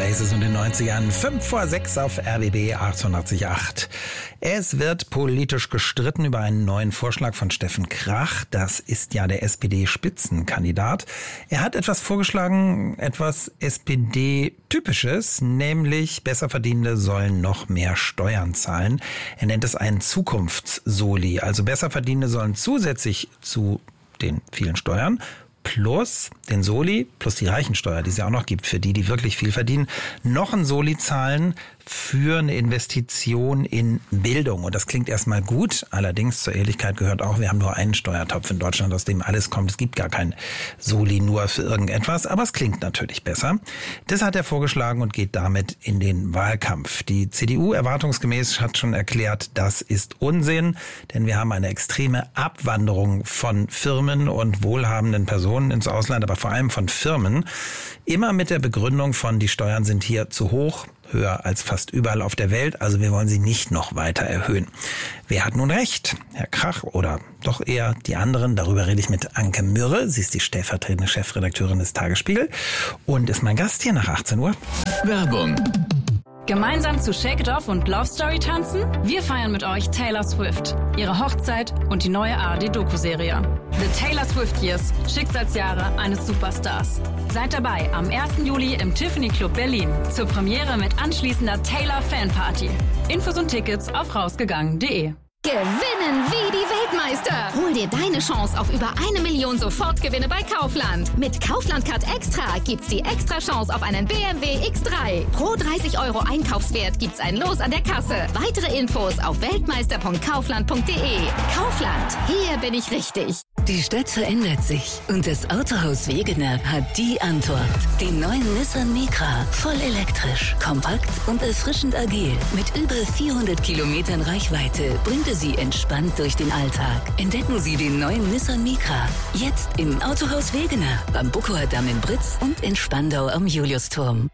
Oasis und den 90ern. 5:06 auf RBB 88.8. Es wird politisch gestritten über einen neuen Vorschlag von Steffen Krach. Das ist ja der SPD-Spitzenkandidat. Er hat etwas vorgeschlagen, etwas SPD-typisches, nämlich Besserverdienende sollen noch mehr Steuern zahlen. Er nennt es einen Zukunftssoli. Also Besserverdienende sollen zusätzlich zu den vielen Steuern plus den Soli, plus die Reichensteuer, die es ja auch noch gibt, für die wirklich viel verdienen, noch ein Soli zahlen für eine Investition in Bildung. Und das klingt erstmal gut. Allerdings zur Ehrlichkeit gehört auch, wir haben nur einen Steuertopf in Deutschland, aus dem alles kommt. Es gibt gar kein Soli nur für irgendetwas, aber es klingt natürlich besser. Das hat er vorgeschlagen und geht damit in den Wahlkampf. Die CDU erwartungsgemäß hat schon erklärt, das ist Unsinn, denn wir haben eine extreme Abwanderung von Firmen und wohlhabenden Personen ins Ausland, aber vor allem von Firmen. Immer mit der Begründung von, die Steuern sind hier zu hoch, höher als fast überall auf der Welt, also wir wollen sie nicht noch weiter erhöhen. Wer hat nun recht? Herr Krach oder doch eher die anderen? Darüber rede ich mit Anke Mürre. Sie ist die stellvertretende Chefredakteurin des Tagesspiegel und ist mein Gast hier nach 18 Uhr. Werbung. Gemeinsam zu Shake It Off und Love Story tanzen? Wir feiern mit euch Taylor Swift, ihre Hochzeit und die neue ARD-Doku-Serie. The Taylor Swift Years, Schicksalsjahre eines Superstars. Seid dabei am 1. Juli im Tiffany Club Berlin zur Premiere mit anschließender Taylor Fanparty. Infos und Tickets auf rausgegangen.de. Gewinnen wie die Weltmeister. Hol dir deine Chance auf über 1 Million Sofortgewinne bei Kaufland. Mit Kaufland Card Extra gibt's die extra Chance auf einen BMW X3. Pro 30 € Einkaufswert gibt's ein Los an der Kasse. Weitere Infos auf weltmeister.kaufland.de. Kaufland, hier bin ich richtig. Die Stadt verändert sich und das Autohaus Wegener hat die Antwort. Den neuen Nissan Micra, voll elektrisch, kompakt und erfrischend agil. Mit über 400 Kilometern Reichweite bringt er Sie entspannt durch den Alltag. Entdecken Sie den neuen Nissan Micra jetzt im Autohaus Wegener, am Buckower Damm in Britz und in Spandau am Juliusturm.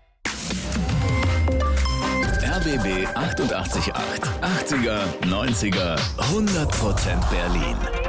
RBB 88.8. 80er, 90er, 100% Berlin.